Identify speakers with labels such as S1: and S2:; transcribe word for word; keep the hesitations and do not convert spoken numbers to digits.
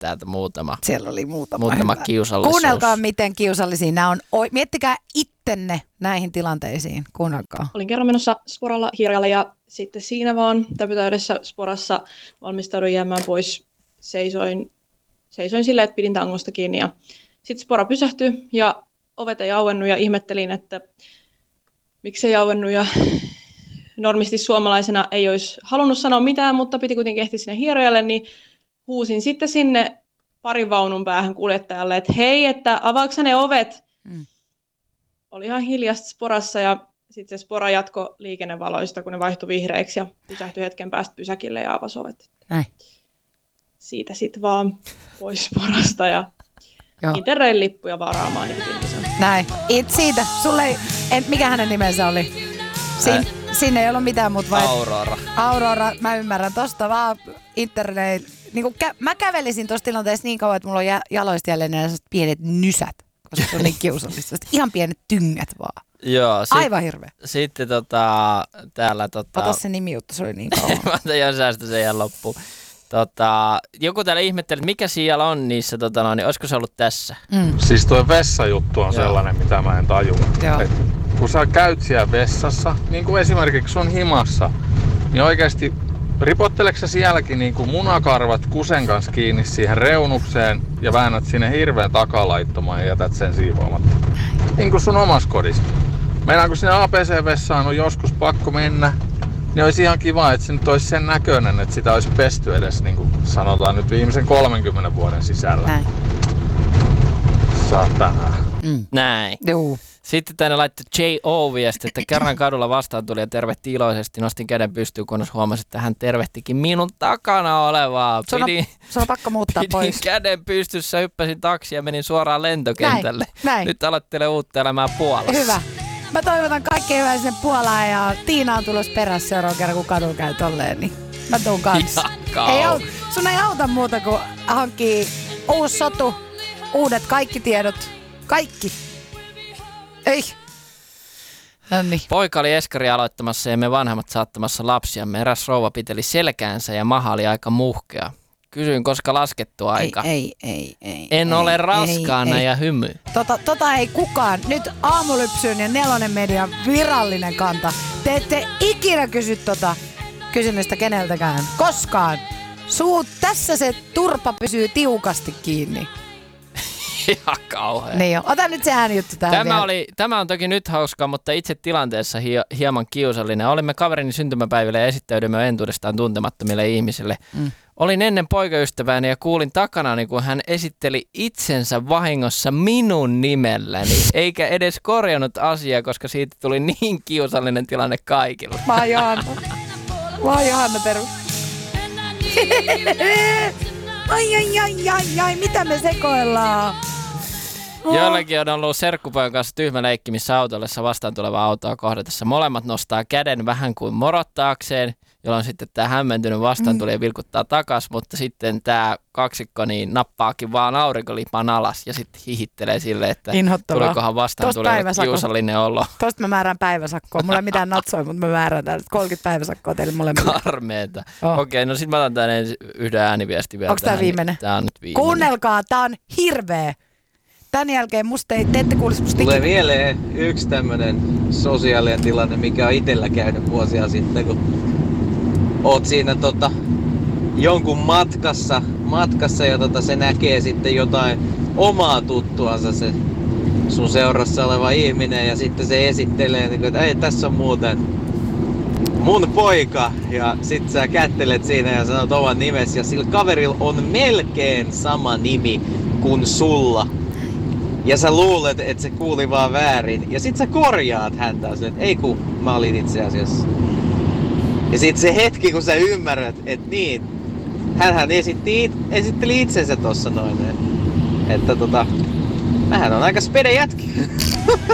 S1: täältä muutama.
S2: Siellä oli muutama,
S1: muutama kiusallisuus.
S2: Kuunnelkaa, miten kiusallisia nämä on. Miettikää ittenne näihin tilanteisiin. Kuunnelkaa.
S3: Olin kerran menossa sporalla hiiralle ja sitten siinä vaan täpytäydessä sporassa valmistauduin jäämään pois. Seisoin, seisoin silleen, että pidin tangosta kiinni ja sitten spora pysähtyi ja ovet ei auennut ja ihmettelin, että miksi ei auennut ja normisti suomalaisena ei olisi halunnut sanoa mitään, mutta piti kuitenkin ehtiä sinne hierojalle, niin huusin sitten sinne parin vaunun päähän kuljettajalle, että hei, että avaako ne ovet? Mm. Oli ihan hiljasta sporassa ja sitten se spora jatko liikennevaloista, kun ne vaihtui vihreiksi ja pysähtyi hetken päästä pysäkille ja avasi ovet.
S2: Näin.
S3: Siitä sitten vaan pois sporasta ja Interrail lippuja varaamaan. Niin
S2: Näin. It siitä. Sulle ei, en, mikä hänen nimensä oli? Siin, siinä ei ollut mitään muuta vai?
S1: Aurora.
S2: Aurora, mä ymmärrän. Tosta vaan Interrail. Niin kä- mä kävelisin tuossa tilanteessa niin kauan, että mulla on jä- jaloista jälleen nämä pienet nysät, koska se on niin kiusallista. Ihan pienet tyngät vaan.
S1: Joo. Sit,
S2: Aivan hirveä.
S1: Sitten tota, täällä tota...
S2: Ota se nimi juttu, se oli niin kauan.
S1: Mä otan ihan säästä sen ihan loppuun. Tota, joku täällä ihmetteli, että mikä siellä on niissä, tota, no, niin olisiko se ollut tässä?
S4: Mm. Siis tuo vessajuttu on Joo. sellainen, mitä mä en tajua. Et kun sä käyt siellä vessassa, niin kuin esimerkiksi sun himassa, niin oikeasti ripotteleeko sä sielläkin niin kuin munakarvat kusen kanssa kiinni siihen reunukseen ja väännät sinne hirveän takalaittomaan ja jätät sen siivoamatta? Niin kuin sun omassa kodissa. Meidän kun sinne A P C-vessaan on joskus pakko mennä, niin olisi ihan kiva, että se nyt olisi sen näköinen, että sitä olisi pesty edes, niin kuin sanotaan nyt viimeisen kolmenkymmenen vuoden sisällä.
S2: Näin.
S4: Saatana.
S1: Mm. Näin.
S2: Juu.
S1: Sitten tänne laittoi J O-viesti, että kerran kadulla vastaan tuli ja tervehti iloisesti. Nostin käden pystyyn, kunnes huomasin, että hän tervehtikin minun takana olevaa.
S2: Pidin, se on pakko muuttaa
S1: pidin
S2: pois.
S1: käden pystyssä, hyppäsin taksi ja menin suoraan lentokentälle.
S2: Näin, näin.
S1: Nyt aloittelen uutta elämää Puolassa.
S2: Hyvä. Mä toivotan kaikkea hyvää sinne Puolaan ja Tiina on tulossa perässä seuraavan kerran, kun kadulla käy tolleen, niin mä tuun kanssa. Ei au, sun ei auta muuta kuin hankkii uusi sotu, uudet kaikki tiedot, kaikki. Ei. Noniin.
S1: Poika oli eskari aloittamassa ja me vanhemmat saattamassa lapsiamme. Eräs rouva piteli selkäänsä ja maha oli aika muhkea. Kysyin, koska laskettu aika.
S2: Ei, ei, ei.
S1: En
S2: ei,
S1: ole raskaana
S2: ei,
S1: ja hymy.
S2: Tota, tota ei kukaan. Nyt Aamulypsyn ja Nelonen Median virallinen kanta. Te ette ikinä kysy tota kysymystä keneltäkään. Koskaan. Suu, tässä se turpa pysyy tiukasti kiinni.
S1: Ihan kauhea.
S2: Niin jo. Ota nyt se äänijuttu tähän
S1: tämä, oli, tämä on toki nyt hauskaa, mutta itse tilanteessa hie, hieman kiusallinen. Olimme kaverini syntymäpäiville ja esittäydymme entuudestaan tuntemattomille ihmisille. Mm. Olin ennen poikaystävääni ja kuulin takanani, kun hän esitteli itsensä vahingossa minun nimelläni, eikä edes korjannut asiaa, koska siitä tuli niin kiusallinen tilanne kaikille.
S2: Mä oon Johanna. Mä oon Johanna, terve. Ai, ai, ai, ai, ai, mitä me sekoillaan? Oh.
S1: Joillakin on ollut serkkupojan kanssa tyhmä leikki, missä autollessa vastaan tulevaa autoa kohdatessa. Molemmat nostaa käden vähän kuin morottaakseen, jolloin sitten tämä hämmentynyt vastaan tulee mm. vilkuttaa takas, mutta sitten tämä kaksikko niin nappaakin vaan aurinkolipan alas ja sitten hihittelee silleen, että
S2: inhottavaa.
S1: Tulikohan vastaan tulee kiusallinen olo.
S2: Tosta mä määrään päiväsakkoa. Mulla ei mitään natsoja, mutta mä määrään täällä kolmekymmentä päiväsakkoa teille molemmille.
S1: Karmeeta.
S2: Oh.
S1: Okei, no sit mä otan tänne yhden ääniviesti vielä.
S2: Onko tää viimeinen?
S1: Tää on nyt viimeinen.
S2: Kuunnelkaa, tää on hirveä. Tän jälkeen musta ei, te ette kuulisi musta
S5: Tulee mieleen yksi tämmönen sosiaalinen tilanne, mikä on itellä käynyt vuosia sitten, kun oot siinä tota, jonkun matkassa, matkassa ja tota, se näkee sitten jotain omaa tuttuansa se sun seurassa oleva ihminen ja sitten se esittelee, niin kuin, että ei, tässä on muuten mun poika ja sit sä kättelet siinä ja sanot oman nimesi ja sillä kaverilla on melkein sama nimi kuin sulla. Ja sä luulet, että se kuuli vaan väärin. Ja sit sä korjaat häntä. Että ei kun mä olin itse asiassa. Ja sit se hetki, kun sä ymmärrät, että niin. Hänhän esitti, esitteli itsensä tossa noin. Että tota. Mähän on aika spede jätki.